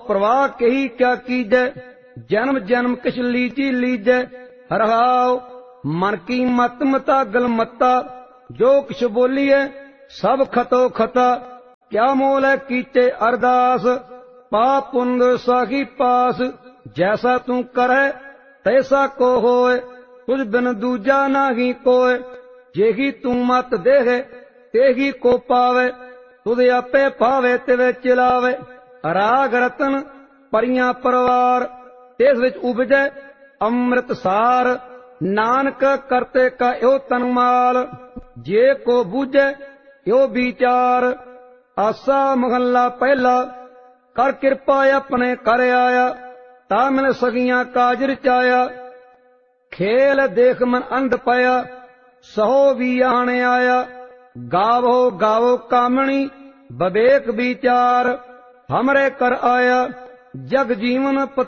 प्रवाह कही क्या कीजै, जन्म जन्म किछ लीजी लीजै। रहाओ मन की मत मतागल मत्ता, जो किछ बोलिए सब खतो खता। क्या मोल है कीचे अरदास, पाप पुण्य साखी पास। जैसा तू करे तैसा को होए, तुझ बिन दूजा नाही कोय। जेही तू मत देहे तेही को पावे, तुझ आपे पावे तिवे चिलावे। राग रतन परियां परवार, तिस विच उपजै अमृत सार। नानक करते का यो तनमाल, जे को बूझे यो विचार। आसा महला पहला, कर कृपा अपने कर आया, ता मैंने सगियां काज रचाया। खेल देख मन अंध पाया, सहो भी आने आया। गावो गावो कामणी विवेक विचार, हमरे कर आया। जग जीवन